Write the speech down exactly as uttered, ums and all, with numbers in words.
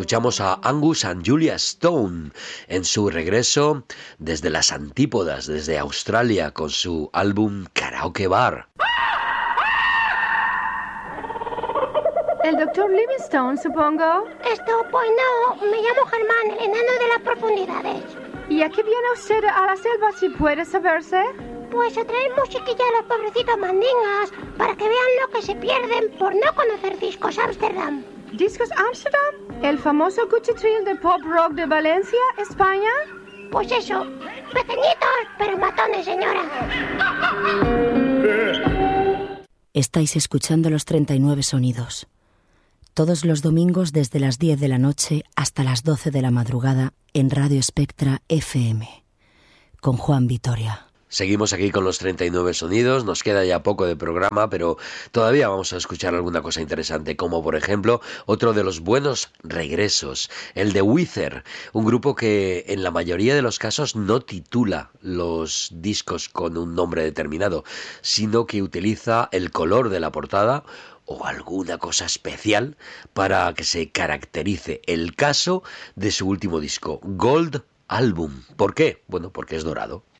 escuchamos a Angus and Julia Stone en su regreso desde las antípodas, desde Australia, con su álbum Karaoke Bar. ¿El doctor Livingstone, supongo? Esto, pues no, me llamo Germán, el enano de las profundidades. ¿Y a qué viene usted a la selva, si puede saberse? Pues a traer musiquilla a los pobrecitos mandingas, para que vean lo que se pierden por no conocer Discos Amsterdam. ¿Discos Amsterdam? ¿El famoso cuchitril de pop rock de Valencia, España? Pues eso, pequeñitos, pero matones, señora. Estáis escuchando los treinta y nueve sonidos. Todos los domingos desde las diez de la noche hasta las doce de la madrugada en Radio Spectra F M, con Juan Vitoria. Seguimos aquí con los treinta y nueve sonidos, nos queda ya poco de programa, pero todavía vamos a escuchar alguna cosa interesante, como por ejemplo otro de los buenos regresos, el de Weezer, un grupo que en la mayoría de los casos no titula los discos con un nombre determinado, sino que utiliza el color de la portada o alguna cosa especial para que se caracterice. El caso de su último disco, Gold Album. ¿Por qué? Bueno, porque es dorado.